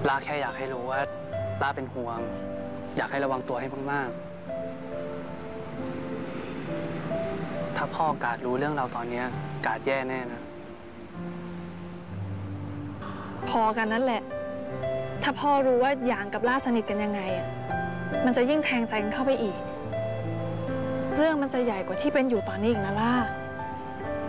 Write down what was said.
ล่าแค่อยากให้รู้ว่าล่าเป็นห่วงอยากให้ระวังตัวให้มากๆถ้าพ่อกาดรู้เรื่องเราตอนนี้กาดแย่แน่นะพอกันนั่นแหละถ้าพ่อรู้ว่าหยางกับล่าสนิทกันยังไงมันจะยิ่งแทงใจกันเข้าไปอีกเรื่องมันจะใหญ่กว่าที่เป็นอยู่ตอนนี้อีกนะล่า